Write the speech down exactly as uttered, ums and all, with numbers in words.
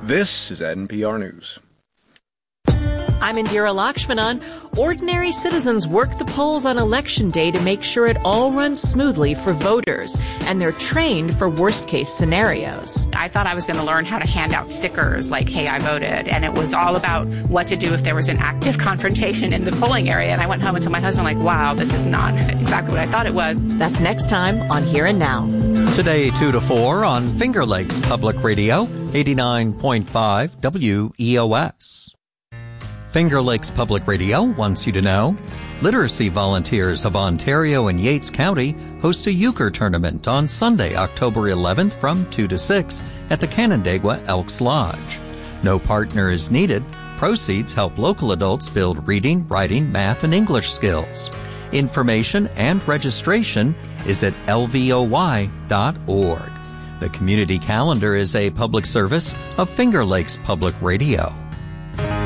This is N P R News. I'm Indira Lakshmanan. Ordinary citizens work the polls on Election Day to make sure it all runs smoothly for voters, and they're trained for worst-case scenarios. I thought I was going to learn how to hand out stickers like, hey, I voted, and it was all about what to do if there was an active confrontation in the polling area. And I went home and told my husband, like, wow, this is not exactly what I thought it was. That's next time on Here and Now. Today, two to four on Finger Lakes Public Radio, eighty-nine point five W E O S. Finger Lakes Public Radio wants you to know literacy volunteers of Ontario and Yates County host a euchre tournament on Sunday, October eleventh from two to six at the Canandaigua Elks Lodge. No partner is needed. Proceeds help local adults build reading, writing, math, and English skills. Information and registration is at L V O Y dot org. The community calendar is a public service of Finger Lakes Public Radio.